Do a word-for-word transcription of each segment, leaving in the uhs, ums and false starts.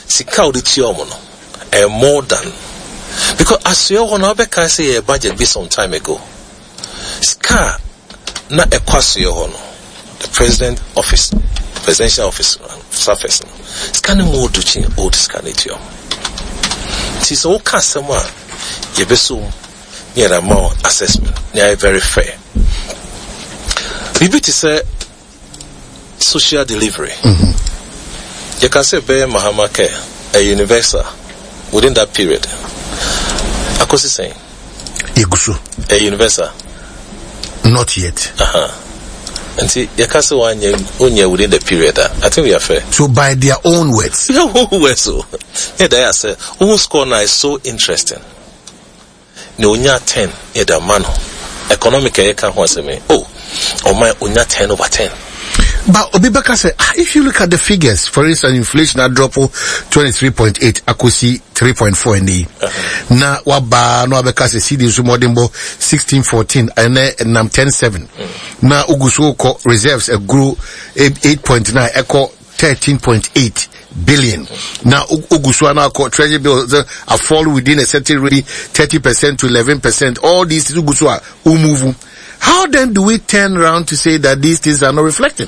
sika odi ti omo no e more than because as you want to can say a budget be some time ago sika na e kwaso ye ho no the president office presidential office surface sika no mo do chi old sika na ti omo ti so ka sama ye be so near more assessment near very fair bibi ti say social delivery mm-hmm. You can say be Mahama Care a universal within that period akosi saying igusu a universal not yet uh-huh and see you can say one year within the period I think we are fair so by their own words yeah who words so yeah they say who score now is so interesting no unya ten yeah the man economic e can ho say me oh oh my unya ten over ten. But Obibaka said, if you look at the figures, for instance, inflation had dropped twenty-three point eight, Akosi three point four in the na waba no abeka se C D Sumodimbo sixteen fourteen and nam ten seven. Na Ugusu ko reserves a grew eight point nine, echo thirteen point eight billion. Now Ugusu na ko treasury bills are fall within a certain rate, thirty percent to eleven percent. All these Ugusu are umuvu. How then do we turn around to say that these things are not reflected?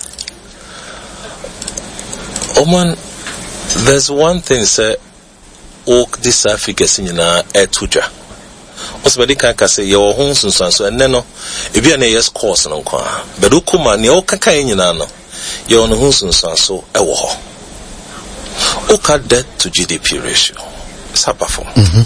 Oman, there's one thing say, oh, this figures in na etuja. Osbedi kan ka say your home sunsan so enne no, ebi na yes course no kwa. Bedu kuma ni o kaka nyina no, your no home sunsan so e wo ho. Oka debt to G D P ratio. It's a perform. Mhm.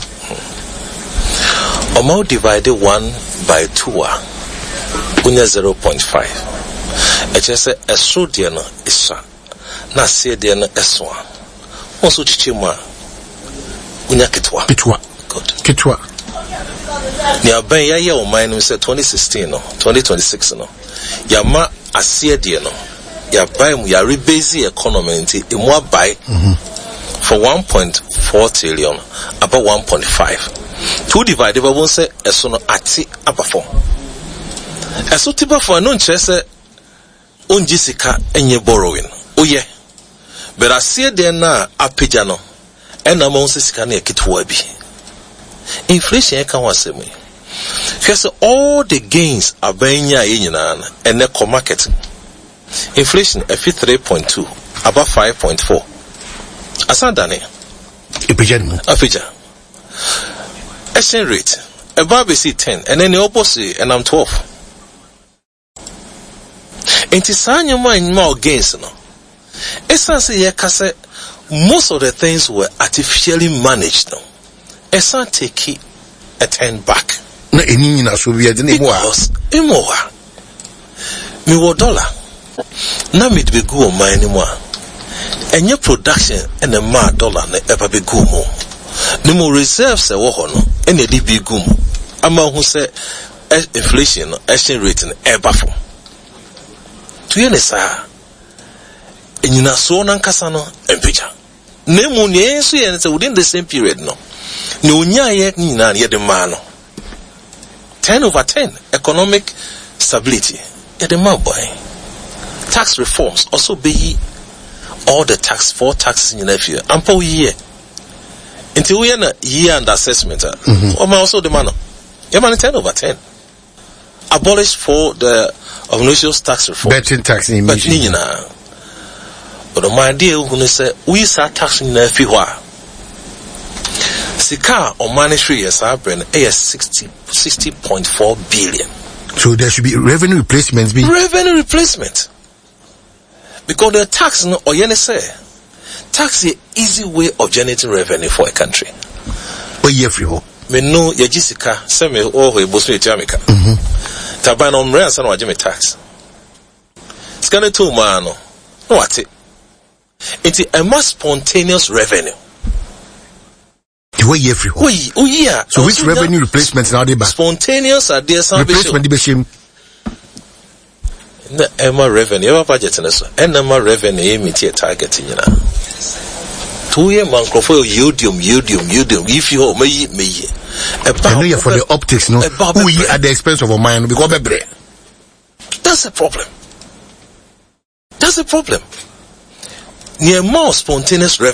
Omo divided one by two a unya zero point five. E just say esro de no isa. Na say de no eso a. Onso chichima unya ketwa. Ketwa. Good. Ketwa. Ni aban ya ye o man no say twenty sixteen no, twenty twenty-six no. Ya ma ase de no. Ya buy mu ya rebase economy nti emu abai. Mhm. For one point four trillion about one point five. Two divided by one say eso no ati aperform. Eso tiba for no nche say onji sika enye borrowing. Oye. But I see there na apija no. Ena ma onse sika na ekitwa bi. Inflation can one say me. Because all the gains abanya ye nyina na ene co marketing. Inflation F three point two about five point four. Asandane. Apija no. Apija. Exchange rate above is ten and then the opposite and I'm twelve. Inti sanya mind more gains no. Essence ye kase most of the things were artificially managed no. Essa take a ten back. Na eni na so bi ade na emo a. Emo a. Mi wo dollar. Na me be go on mine mo a. Enye production and a ma dollar na eba be go mo. No more reserves a wo no and a be go mo. Ama hu say inflation exchange rate na eba fo. To ye sa enyina so na nkasa no empeja. Na mu ne enso ye say within the same period no. Ne onya ye nyina ye de ma no. ten over ten economic stability. Ye de ma boy. Tax reforms also be all the tax four taxes in your nephew. Ampo year. Until we are na year and assessment. Mm-hmm. Or also the man. You man ten over ten. Abolish for the obnoxious tax reform. Betting tax in but nina. But the my dear who say we start taxing the fiwa. Sika or monetary yes I bring a sixty sixty point four billion. So there should be revenue replacements be revenue replacement. Because the tax no or you say tax is easy way of generating revenue for a country. Oh yeah free ho. Me no ye jisika say me oh e bosu e jamaica. Mhm. Taban on rent san wa jeme tax. Scan to man no. No what it. It's a more spontaneous revenue. The way you free ho. Oh yeah. So which revenue replacements now they back? Spontaneous are there some replacement be shame. Na ema revenue ema budget na so ema revenue meet your target nyina two year man crofo yudium yudium yudium if you me me I know you for the optics no who you at the expense of a mind because bebre. That's a problem. That's a problem. Near more spontaneous revenue